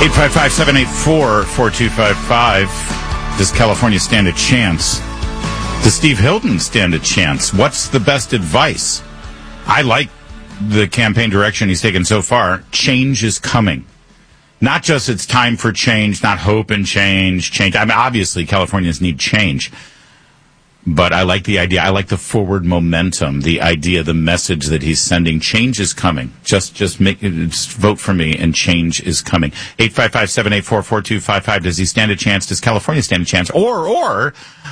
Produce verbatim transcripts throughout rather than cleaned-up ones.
eight five five, seven eight four, four two five five. Does California stand a chance? Does Steve Hilton stand a chance? What's the best advice? I like the campaign direction he's taken so far. Change is coming. Not just it's time for change, not hope and change, change. I mean, obviously, Californians need change. But I like the idea. I like the forward momentum, the idea, the message that he's sending. Change is coming. Just just make just vote for me, and change is coming. eight five five, seven eight four, four two five five. Does he stand a chance? Does California stand a chance? Or, or...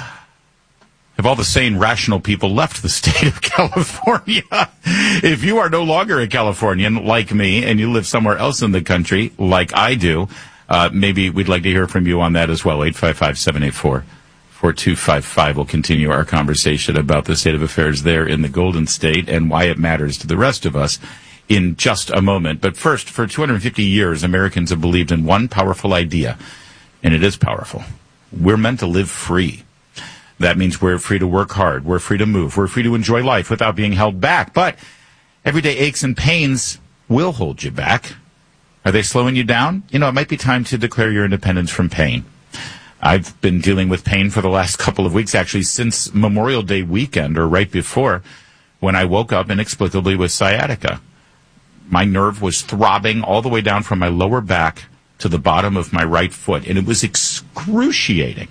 have all the sane, rational people left the state of California? If you are no longer a Californian like me and you live somewhere else in the country like I do, uh, maybe we'd like to hear from you on that as well. eight five five, seven eight four, four two five five. We'll continue our conversation about the state of affairs there in the Golden State and why it matters to the rest of us in just a moment. But first, for two hundred fifty years, Americans have believed in one powerful idea, and it is powerful. We're meant to live free. That means we're free to work hard. We're free to move. We're free to enjoy life without being held back. But everyday aches and pains will hold you back. Are they slowing you down? You know, it might be time to declare your independence from pain. I've been dealing with pain for the last couple of weeks, actually, since Memorial Day weekend or right before, when I woke up inexplicably with sciatica. My nerve was throbbing all the way down from my lower back to the bottom of my right foot, and it was excruciating.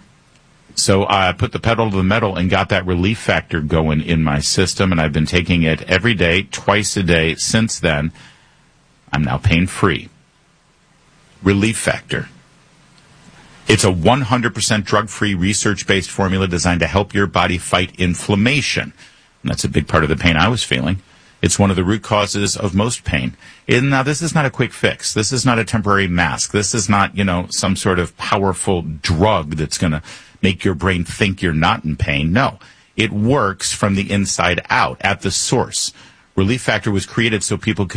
So I put the pedal to the metal and got that relief factor going in my system, and I've been taking it every day, twice a day since then. I'm now pain-free. Relief Factor. It's a one hundred percent drug-free, research-based formula designed to help your body fight inflammation. And that's a big part of the pain I was feeling. It's one of the root causes of most pain. And now, this is not a quick fix. This is not a temporary mask. This is not, you know, some sort of powerful drug that's going to make your brain think you're not in pain. No, it works from the inside out, at the source. Relief Factor was created so people could